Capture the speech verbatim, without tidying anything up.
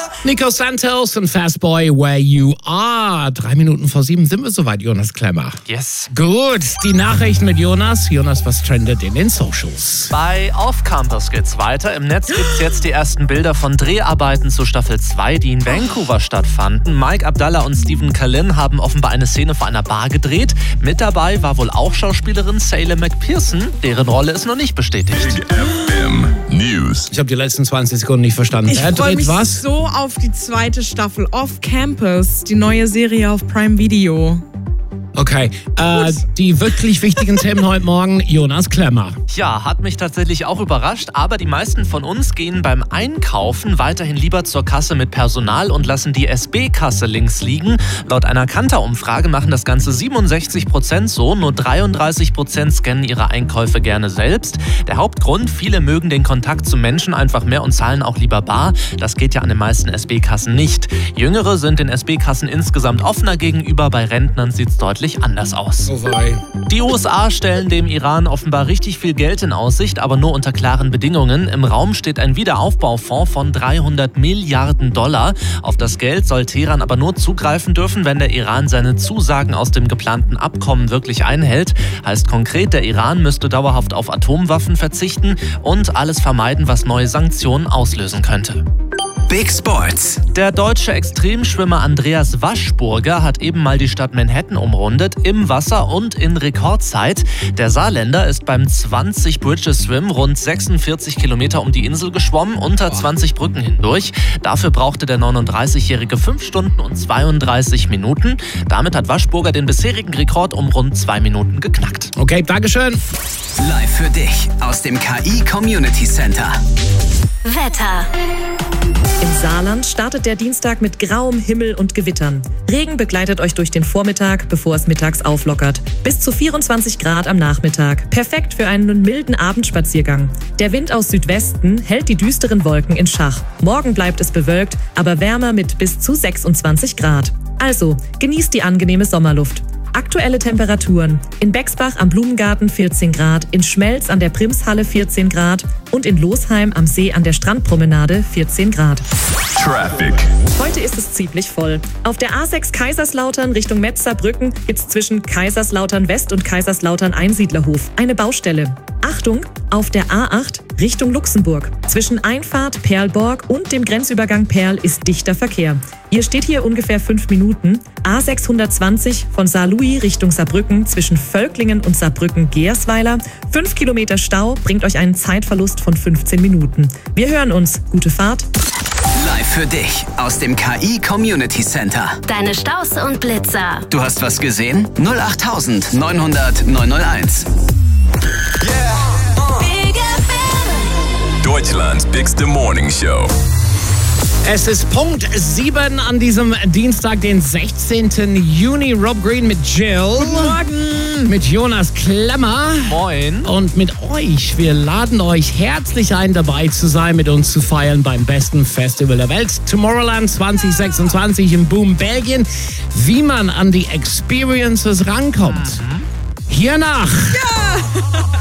Nico Santos und Fastboy, Where You Are. Drei Minuten vor sieben sind wir soweit, Jonas Klemmer. Yes. Gut, die Nachrichten mit Jonas. Jonas, was trendet in den Socials? Bei Off Campus geht's weiter. Im Netz gibt's jetzt die ersten Bilder von Dreharbeiten zu Staffel zwei, die in Vancouver stattfanden. Mike Abdallah und Stephen Kalin haben offenbar eine Szene vor einer Bar gedreht. Mit dabei war wohl auch Schauspielerin Salem McPherson. Deren Rolle ist noch nicht bestätigt. F M News. Ich habe die letzten zwanzig Sekunden nicht verstanden. Ich Wer freue dreht mich was? so auf die zweite Staffel Off Campus, die neue Serie auf Prime Video. Okay, äh, die wirklich wichtigen Themen heute Morgen, Jonas Klemmer. Ja, hat mich tatsächlich auch überrascht, aber die meisten von uns gehen beim Einkaufen weiterhin lieber zur Kasse mit Personal und lassen die S B-Kasse links liegen. Laut einer Kantar-Umfrage machen das Ganze siebenundsechzig Prozent so, nur dreiunddreißig Prozent scannen ihre Einkäufe gerne selbst. Der Hauptgrund, viele mögen den Kontakt zu Menschen einfach mehr und zahlen auch lieber bar. Das geht ja an den meisten S B-Kassen nicht. Jüngere sind den S B-Kassen insgesamt offener gegenüber, bei Rentnern sieht es deutlich anders aus. Oh wei. Die U S A stellen dem Iran offenbar richtig viel Geld in Aussicht, aber nur unter klaren Bedingungen. Im Raum steht ein Wiederaufbaufonds von dreihundert Milliarden Dollar. Auf das Geld soll Teheran aber nur zugreifen dürfen, wenn der Iran seine Zusagen aus dem geplanten Abkommen wirklich einhält. Heißt konkret, der Iran müsste dauerhaft auf Atomwaffen verzichten und alles vermeiden, was neue Sanktionen auslösen könnte. Big Sports. Der deutsche Extremschwimmer Andreas Waschburger hat eben mal die Stadt Manhattan umrundet, im Wasser und in Rekordzeit. Der Saarländer ist beim zwanzig Bridges Swim rund sechsundvierzig Kilometer um die Insel geschwommen, unter zwanzig Brücken hindurch. Dafür brauchte der neununddreißigjährige fünf Stunden und zweiunddreißig Minuten. Damit hat Waschburger den bisherigen Rekord um rund zwei Minuten geknackt. Okay, Dankeschön. Live für dich aus dem K I Community Center. Wetter. Im Saarland startet der Dienstag mit grauem Himmel und Gewittern. Regen begleitet euch durch den Vormittag, bevor es mittags auflockert. Bis zu vierundzwanzig Grad am Nachmittag. Perfekt für einen milden Abendspaziergang. Der Wind aus Südwesten hält die düsteren Wolken in Schach. Morgen bleibt es bewölkt, aber wärmer mit bis zu sechsundzwanzig Grad. Also, genießt die angenehme Sommerluft. Aktuelle Temperaturen. In Bexbach am Blumengarten vierzehn Grad, in Schmelz an der Primshalle vierzehn Grad und in Losheim am See an der Strandpromenade vierzehn Grad. Traffic. Heute ist es ziemlich voll. Auf der A sechs Kaiserslautern Richtung Metzerbrücken gibt's zwischen Kaiserslautern West und Kaiserslautern Einsiedlerhof eine Baustelle. Achtung, auf der A acht Richtung Luxemburg. Zwischen Einfahrt Perlborg und dem Grenzübergang Perl ist dichter Verkehr. Ihr steht hier ungefähr fünf Minuten. A sechshundertzwanzig von Saarlouis Richtung Saarbrücken zwischen Völklingen und Saarbrücken-Gersweiler. Fünf Kilometer Stau bringt euch einen Zeitverlust von fünfzehn Minuten. Wir hören uns. Gute Fahrt. Live für dich aus dem K I Community Center. Deine Staus und Blitzer. Du hast was gesehen? null acht neunhundert neunhunderteins. Big F M. Deutschlands bigste Morning Show. Es ist Punkt sieben an diesem Dienstag, den sechzehnten Juni. Rob Green mit Jill. Guten Morgen. Mit Jonas Klemmer. Moin. Und mit euch. Wir laden euch herzlich ein, dabei zu sein, mit uns zu feiern beim besten Festival der Welt. Tomorrowland zwanzig sechsundzwanzig in Boom, Belgien. Wie man an die Experiences rankommt. Mhm. Hiernach. Ja.